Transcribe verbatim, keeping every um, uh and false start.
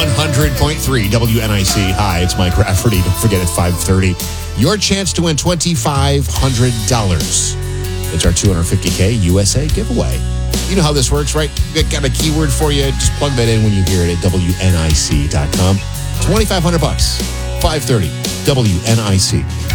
one hundred point three W N I C. Hi, it's Mike Rafferty. Don't forget at five thirty, your chance to win two thousand five hundred dollars. It's our two hundred fifty K U S A giveaway. You know how this works, right? We got a keyword for you. Just plug that in when you hear it at W N I C dot com. twenty-five hundred bucks. five thirty W N I C.